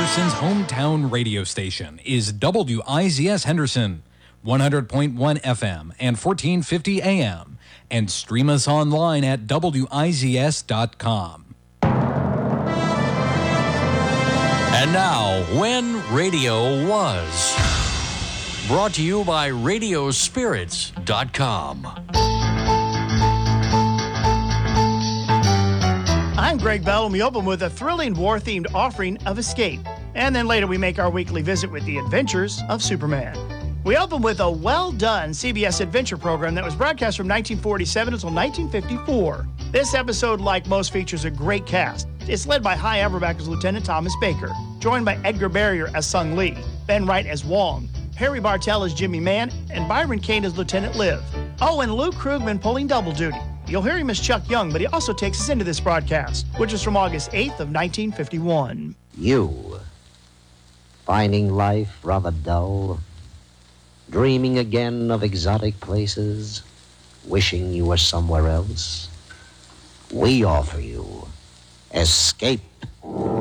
Henderson's hometown radio station is WIZS Henderson, 100.1 FM and 1450 AM, and stream us online at WIZS.com. And now, When Radio Was. Brought to you by Radiospirits.com. I'm Greg Bell, and we open with a thrilling war-themed offering of Escape. And then later we make our weekly visit with the adventures of Superman. We open with a well-done CBS adventure program that was broadcast from 1947 until 1954. This episode, like most, features a great cast. It's led by Hy Averback as Lieutenant Thomas Baker, joined by Edgar Barrier as Sung Lee, Ben Wright as Wong, Harry Bartell as Jimmy Mann, and Byron Kane as Lieutenant Liv. Oh, and Luke Krugman pulling double duty. You'll hear him as Chuck Young, but he also takes us into this broadcast, which is from August 8th of 1951. You, finding life rather dull, dreaming again of exotic places, wishing you were somewhere else, we offer you Escape.